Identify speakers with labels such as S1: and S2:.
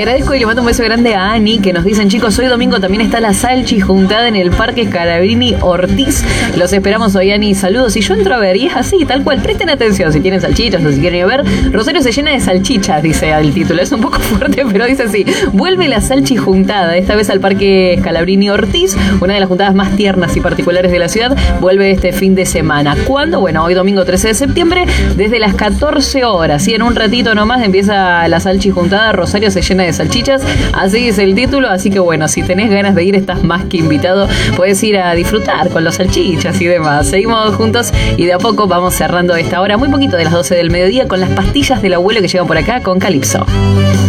S1: agradezco y le mando un beso grande a Ani, que nos dicen, chicos, hoy domingo también está la Salchi juntada en el Parque Scalabrini Ortiz. Los esperamos hoy, Ani. Saludos. Y yo entro a ver, y es así, tal cual. Presten atención si tienen salchichas o si quieren ir a ver. Rosario se llena de salchichas, dice el título. Es un poco fuerte, pero dice así. Vuelve la Salchi juntada, esta vez al Parque Scalabrini Ortiz, una de las juntadas más tiernas y particulares de la ciudad. Vuelve este fin de semana. ¿Cuándo? Bueno, hoy domingo 13 de septiembre, desde las 14 horas. Y en un ratito nomás empieza la Salchi juntada. Rosario se llena de salchichas. Así dice el título. Así que bueno, si tenés ganas de ir, estás más que invitado. Puedes ir a disfrutar con los salchichas y demás. Seguimos juntos y de a poco vamos cerrando esta hora, muy poquito de las 12 del mediodía, con las pastillas del abuelo que llegan por acá con Calypso.